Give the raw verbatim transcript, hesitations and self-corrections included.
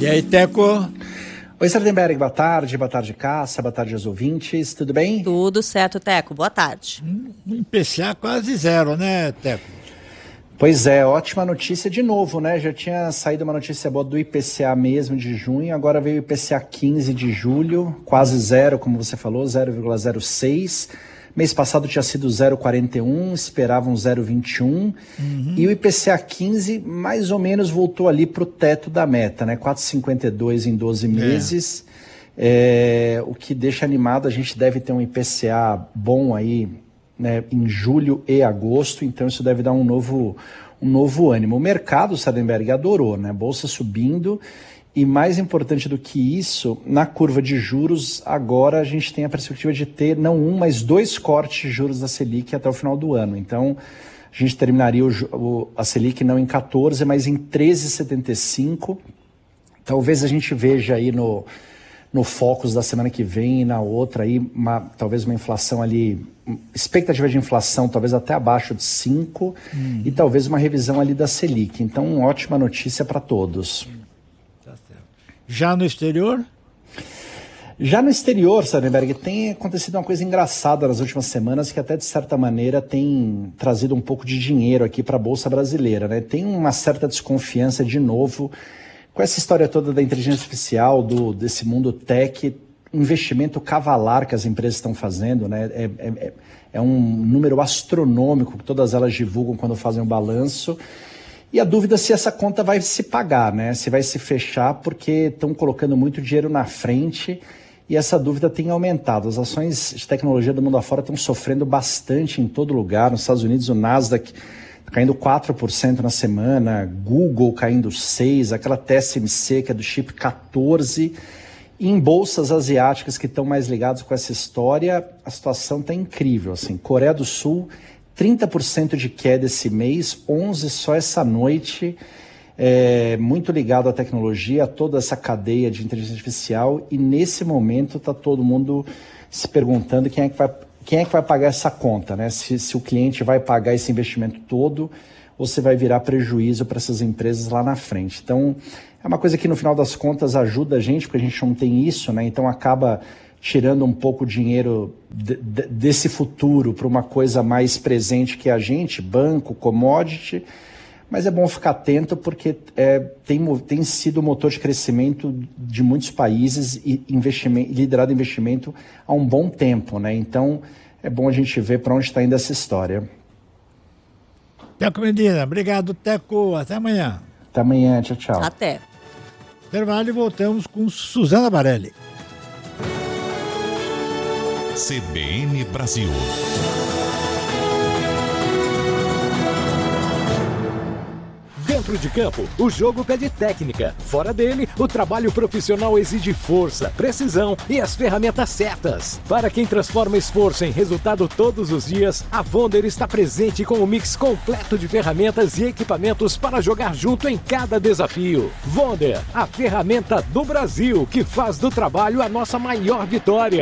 E aí, Teco? Oi, Sardenberg, boa tarde, boa tarde, Cássia, boa tarde aos ouvintes, tudo bem? Tudo certo, Teco, boa tarde. Um I P C A quase zero, né, Teco? Pois é, ótima notícia de novo, né? Já tinha saído uma notícia boa do I P C A mesmo de junho, agora veio o I P C A quinze de julho, quase zero, como você falou, zero vírgula zero seis. Mês passado tinha sido zero vírgula quarenta e um, esperavam zero vírgula vinte e um. Uhum. E o I P C A quinze mais ou menos voltou ali para o teto da meta, né? quatro vírgula cinquenta e dois em doze meses. É. É, o que deixa animado, a gente deve ter um I P C A bom aí, né, em julho e agosto, então isso deve dar um novo, um novo ânimo. O mercado, Sardenberg, adorou, né? Bolsa subindo. E mais importante do que isso, na curva de juros, agora a gente tem a perspectiva de ter não um, mas dois cortes de juros da Selic até o final do ano. Então, a gente terminaria o, o, a Selic não em quatorze, mas em treze vírgula setenta e cinco. Talvez a gente veja aí no, no Focus da semana que vem e na outra aí, uma, talvez uma inflação ali, expectativa de inflação talvez até abaixo de cinco, hum. e talvez uma revisão ali da Selic. Então, ótima notícia para todos. Já no exterior? Já no exterior, Sardenberg, tem acontecido uma coisa engraçada nas últimas semanas que até de certa maneira tem trazido um pouco de dinheiro aqui para a Bolsa Brasileira, né? Tem uma certa desconfiança de novo com essa história toda da inteligência artificial, do, desse mundo tech, investimento cavalar que as empresas estão fazendo, né? É, é, é um número astronômico que todas elas divulgam quando fazem o balanço. E a dúvida é se essa conta vai se pagar, né? Se vai se fechar, porque estão colocando muito dinheiro na frente e essa dúvida tem aumentado. As ações de tecnologia do mundo afora estão sofrendo bastante em todo lugar. Nos Estados Unidos, o Nasdaq caindo quatro por cento na semana, Google caindo seis por cento, aquela T S M C que é do chip quatorze por cento. E em bolsas asiáticas que estão mais ligadas com essa história, a situação está incrível. Assim, Coreia do Sul, trinta por cento de queda esse mês, onze por cento só essa noite, é, muito ligado à tecnologia, a toda essa cadeia de inteligência artificial, e nesse momento está todo mundo se perguntando quem é que vai, quem é que vai pagar essa conta, né? Se, se o cliente vai pagar esse investimento todo ou se vai virar prejuízo para essas empresas lá na frente. Então, é uma coisa que no final das contas ajuda a gente, porque a gente não tem isso, né? Então acaba tirando um pouco o dinheiro de, de, desse futuro para uma coisa mais presente que a gente, banco, commodity, mas é bom ficar atento porque é, tem, tem sido o motor de crescimento de muitos países e investimento, liderado investimento há um bom tempo, né? Então é bom a gente ver para onde está indo essa história. Teco Medina, obrigado, Teco, até amanhã. Até amanhã, tchau, tchau. Até. Intervalo e voltamos com Suzana Barelli. C B N Brasil. Dentro de campo, o jogo pede técnica. Fora dele, o trabalho profissional exige força, precisão e as ferramentas certas. Para quem transforma esforço em resultado todos os dias, a Vonder está presente com um mix completo de ferramentas e equipamentos para jogar junto em cada desafio. Vonder, a ferramenta do Brasil que faz do trabalho a nossa maior vitória.